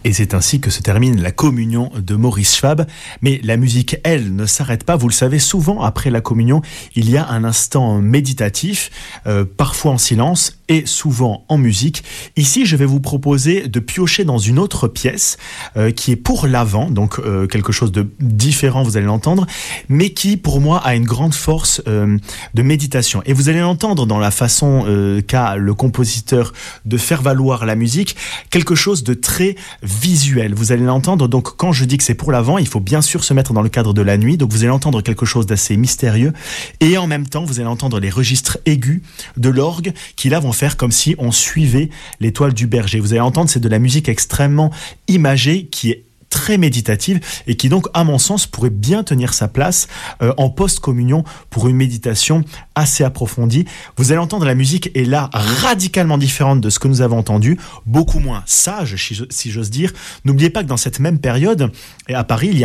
Et c'est ainsi que se termine la communion de Maurice Schwab. Mais la musique, elle, ne s'arrête pas. Vous le savez, souvent, après la communion, il y a un instant méditatif, parfois en silence et souvent en musique. Ici, je vais vous proposer de piocher dans une autre pièce qui est pour l'Avent, donc quelque chose de différent, vous allez l'entendre, mais qui, pour moi, a une grande force de méditation. Et vous allez l'entendre dans la façon qu'a le compositeur de faire valoir la musique, quelque chose de très visuel. Vous allez l'entendre, donc quand je dis que c'est pour l'Avent, il faut bien sûr se mettre dans le cadre de la nuit, donc vous allez entendre quelque chose d'assez mystérieux, et en même temps, vous allez entendre les registres aigus de l'orgue, qui là vont faire comme si on suivait l'étoile du berger. Vous allez entendre, c'est de la musique extrêmement imagée, qui est très méditative et qui donc, à mon sens, pourrait bien tenir sa place en post-communion pour une méditation assez approfondie. Vous allez entendre, la musique est là radicalement différente de ce que nous avons entendu, beaucoup moins sage, si j'ose dire. N'oubliez pas que dans cette même période, à Paris, il y a